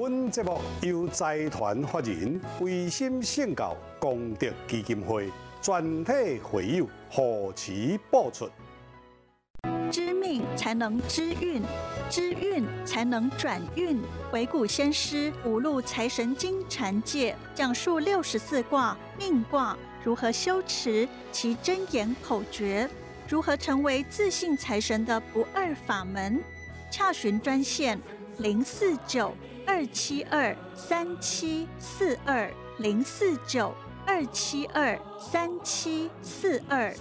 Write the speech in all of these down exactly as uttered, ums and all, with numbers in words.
本节目由财团法人维心圣教功德基金会全体会友护持播出。 知命才能知运，知运才能转运。惟古先师五路财神经禅界讲述六十四卦命卦如何修持其真言口诀，如何成为自信财神的不二法门。洽询专线零四九二七二三七四二零四九二七二三七四二。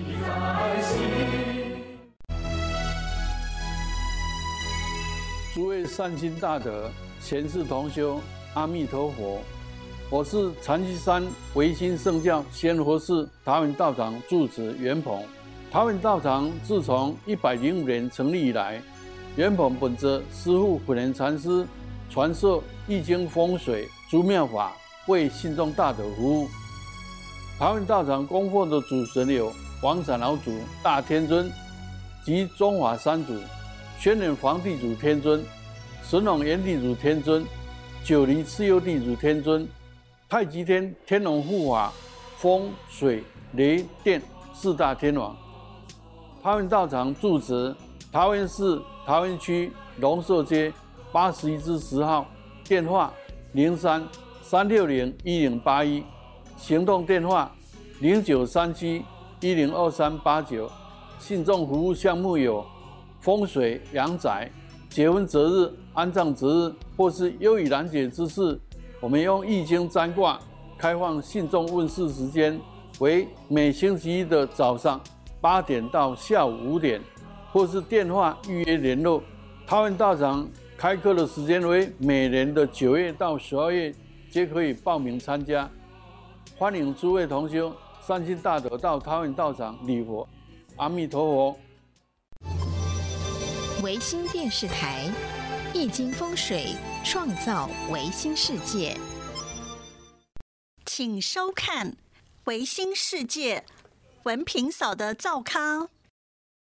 诸位善心大德、贤士同修，阿弥陀佛！我是禅机山维新圣教仙佛寺桃园道场住持袁鹏。桃园道场自从一百零五年成立以来，袁鹏本着师父普贤禅师传授易经风水诸妙法，为信众大德服务。桃园道场供奉的主神有王长老祖、大天尊及中华三祖。宣仁皇地主天尊、神龙炎地主天尊、九黎蚩尤地主天尊、太极天天龙护法、风水雷电四大天王。桃园道场住址桃园市桃园区龙寿街八十一之十号，电话零三三六零一零八一，行动电话零九三七一零二三八九。信众服务项目有风水、阳宅、结婚择日、安葬择日，或是忧郁难解之事，我们用易经占卦开放信众问世时间为每星期一的早上八点到下午五点，或是电话预约联络。桃园道场开课的时间为每年的九月到十二月，皆可以报名参加。欢迎诸位同修善心大德到桃园道场礼佛。阿弥陀佛。 维新电视台易经风水创造维新世界， 请收看维新世界文平嫂的造咖。